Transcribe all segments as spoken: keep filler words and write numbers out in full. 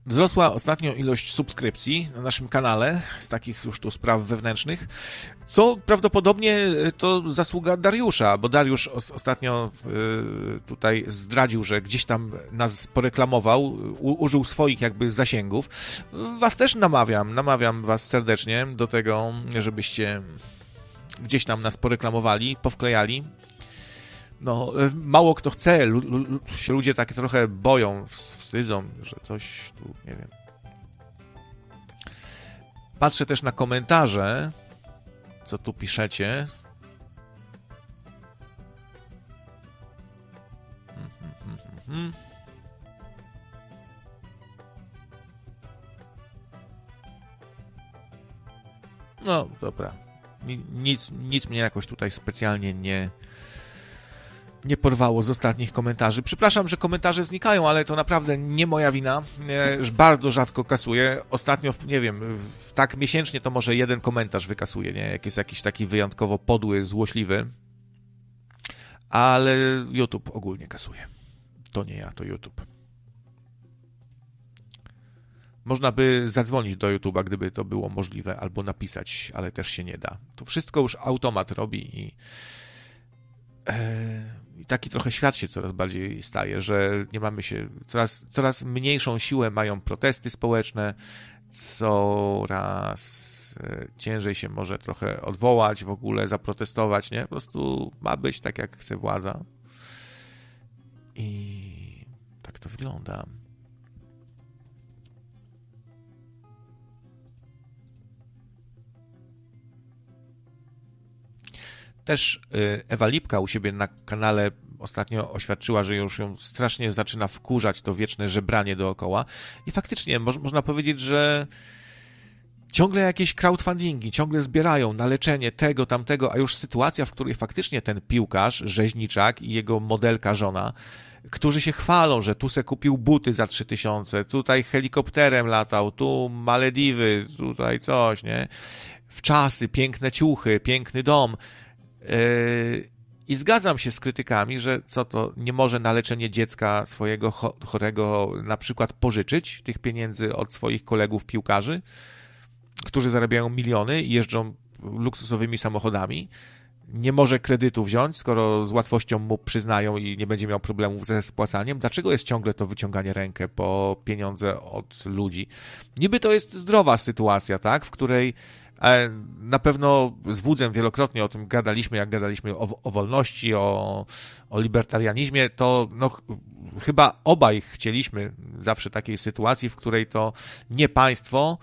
Wzrosła ostatnio ilość subskrypcji na naszym kanale z takich już tu spraw wewnętrznych, co prawdopodobnie to zasługa Dariusza, bo Dariusz ostatnio tutaj zdradził, że gdzieś tam nas poreklamował, użył swoich jakby zasięgów. Was też namawiam, namawiam was serdecznie do tego, żebyście gdzieś tam nas poreklamowali, powklejali. No, mało kto chce, lu, lu, się ludzie tak trochę boją, wstydzą, że coś tu, nie wiem. Patrzę też na komentarze, co tu piszecie. No, dobra. Nic, nic mnie jakoś tutaj specjalnie nie... nie porwało z ostatnich komentarzy. Przepraszam, że komentarze znikają, ale to naprawdę nie moja wina. Już bardzo rzadko kasuję. Ostatnio, nie wiem, tak miesięcznie to może jeden komentarz wykasuję, nie? Jak jest jakiś taki wyjątkowo podły, złośliwy. Ale YouTube ogólnie kasuje. To nie ja, to YouTube. Można by zadzwonić do YouTube'a, gdyby to było możliwe, albo napisać, ale też się nie da. To wszystko już automat robi i... I taki trochę świat się coraz bardziej staje, że nie mamy się, coraz, coraz mniejszą siłę mają protesty społeczne, coraz ciężej się może trochę odwołać, w ogóle zaprotestować, nie? Po prostu ma być tak, jak chce władza. I tak to wygląda. Też Ewa Lipka u siebie na kanale ostatnio oświadczyła, że już ją strasznie zaczyna wkurzać to wieczne żebranie dookoła. I faktycznie mo- można powiedzieć, że ciągle jakieś crowdfundingi, ciągle zbierają na leczenie tego, tamtego, a już sytuacja, w której faktycznie ten piłkarz, rzeźniczak i jego modelka żona, którzy się chwalą, że tu se kupił buty za trzy tysiące, tutaj helikopterem latał, tu Malediwy, tutaj coś, nie? Wczasy, piękne ciuchy, piękny dom. I zgadzam się z krytykami, że co to nie może na leczenie dziecka swojego chorego na przykład pożyczyć tych pieniędzy od swoich kolegów piłkarzy, którzy zarabiają miliony i jeżdżą luksusowymi samochodami. Nie może kredytu wziąć, skoro z łatwością mu przyznają i nie będzie miał problemów ze spłacaniem. Dlaczego jest ciągle to wyciąganie rękę po pieniądze od ludzi? Niby to jest zdrowa sytuacja, tak, w której na pewno z Wudzem wielokrotnie o tym gadaliśmy, jak gadaliśmy o, o wolności, o, o libertarianizmie, to no, chyba obaj chcieliśmy zawsze takiej sytuacji, w której to nie państwo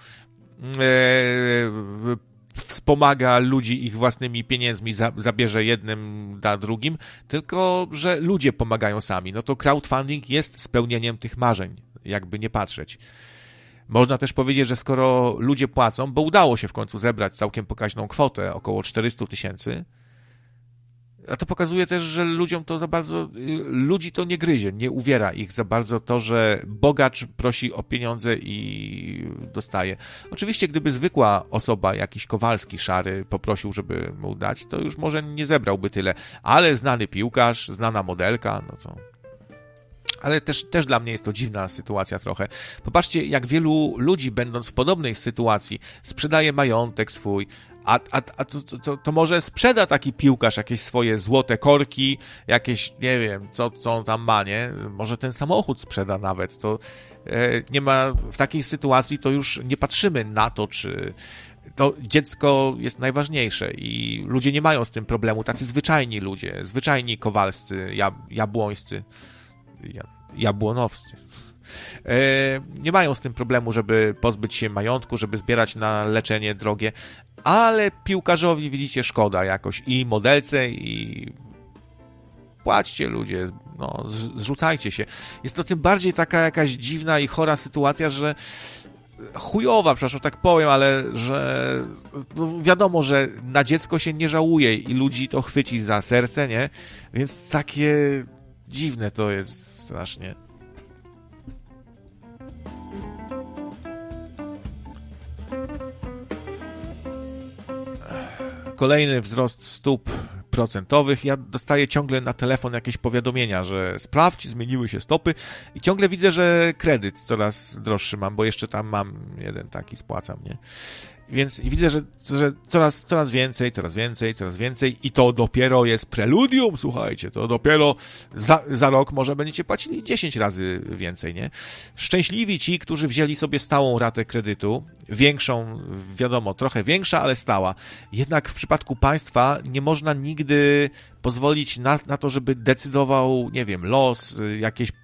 e, wspomaga ludzi ich własnymi pieniędzmi, za, zabierze jednym, da drugim, tylko że ludzie pomagają sami. No to crowdfunding jest spełnieniem tych marzeń, jakby nie patrzeć. Można też powiedzieć, że skoro ludzie płacą, bo udało się w końcu zebrać całkiem pokaźną kwotę, około czterysta tysięcy, a to pokazuje też, że ludziom to za bardzo, ludzi to nie gryzie, nie uwiera ich za bardzo to, że bogacz prosi o pieniądze i dostaje. Oczywiście, gdyby zwykła osoba, jakiś Kowalski szary poprosił, żeby mu dać, to już może nie zebrałby tyle, ale znany piłkarz, znana modelka, no co... Ale też, też dla mnie jest to dziwna sytuacja trochę. Popatrzcie, jak wielu ludzi, będąc w podobnej sytuacji, sprzedaje majątek swój, a, a, a to, to, to może sprzeda taki piłkarz jakieś swoje złote korki, jakieś, nie wiem, co, co on tam ma, nie? Może ten samochód sprzeda nawet. To e, nie ma, w takiej sytuacji to już nie patrzymy na to, czy... To dziecko jest najważniejsze i ludzie nie mają z tym problemu. Tacy zwyczajni ludzie, zwyczajni Kowalscy, jab, jabłońscy, jabłonowscy. E, nie mają z tym problemu, żeby pozbyć się majątku, żeby zbierać na leczenie drogie, ale piłkarzowi, widzicie, szkoda jakoś i modelce, i płaćcie ludzie, no, zrzucajcie się. Jest to tym bardziej taka jakaś dziwna i chora sytuacja, że chujowa, przepraszam, tak powiem, ale że no wiadomo, że na dziecko się nie żałuje i ludzi to chwyci za serce, nie? Więc takie dziwne to jest strasznie. Kolejny wzrost stóp procentowych. Ja dostaję ciągle na telefon jakieś powiadomienia, że sprawdź, zmieniły się stopy i ciągle widzę, że kredyt coraz droższy mam, bo jeszcze tam mam jeden taki, spłacam, nie? Więc widzę, że, że coraz, coraz więcej, coraz więcej, coraz więcej i to dopiero jest preludium, słuchajcie, to dopiero za, za rok może będziecie płacili dziesięć razy więcej, nie? Szczęśliwi ci, którzy wzięli sobie stałą ratę kredytu, większą, wiadomo, trochę większa, ale stała. Jednak w przypadku państwa nie można nigdy pozwolić na, na to, żeby decydował, nie wiem, los, jakieś